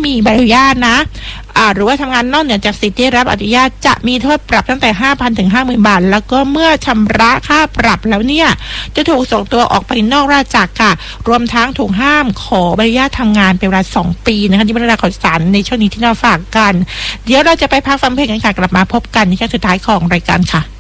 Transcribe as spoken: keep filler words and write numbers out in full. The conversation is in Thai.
มีใบอนุญาตนะหรือว่าทำงานนอกเหนือจากสิทธิที่รับอนุญาตจะมีโทษปรับตั้งแต่ ห้าพัน ถึง ห้าหมื่น บาทแล้วก็เมื่อชำระค่าปรับแล้วเนี่ยจะถูกส่งตัวออกไปนอกราชอาณาจักรค่ะรวมทั้งถูกห้ามขอใบอนุญาตทำงานเป็นเวลาสองปีนะคะที่บรรดาข่าวสารในช่วงนี้ที่เราฝากกันเดี๋ยวเราจะไปพักฟังเพลงกันค่ะกลับมาพบกันในช่วงสุดท้ายของรายการค่ะ